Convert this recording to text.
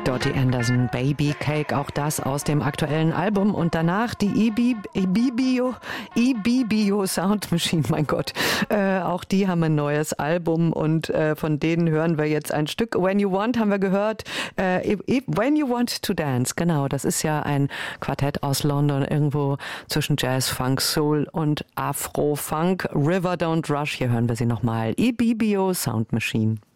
Dottie Anderson, Baby Cake, auch das aus dem aktuellen Album. Und danach die Ibibio Sound Machine, mein Gott. Auch die haben ein neues Album und von denen hören wir jetzt ein Stück. When You Want haben wir gehört. When You Want to Dance, genau. Das ist ja ein Quartett aus London, irgendwo zwischen Jazz, Funk, Soul und Afro-Funk. River Don't Rush, hier hören wir sie nochmal. Ibibio Sound Machine.